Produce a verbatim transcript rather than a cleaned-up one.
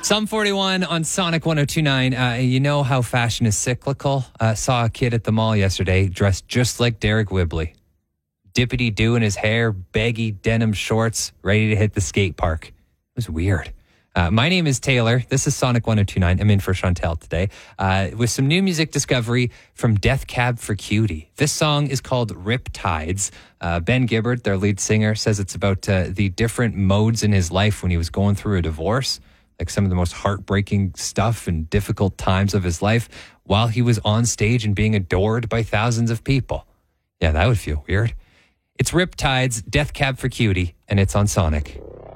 Psalm forty-one on Sonic one oh two point nine. Uh, you know how fashion is cyclical. Uh, saw a kid at the mall yesterday dressed just like Derek Whibley. Dippity-doo in his hair, baggy denim shorts, ready to hit the skate park. It was weird. Uh, my name is Taylor. This is Sonic one oh two point nine. I'm in for Chantel today uh, with some new music discovery from Death Cab for Cutie. This song is called Rip Tides. Uh, Ben Gibbard, their lead singer, says it's about uh, the different modes in his life when he was going through a divorce, like some of the most heartbreaking stuff and difficult times of his life while he was on stage and being adored by thousands of people. Yeah, that would feel weird. It's Rip Tides, Death Cab for Cutie, and it's on Sonic.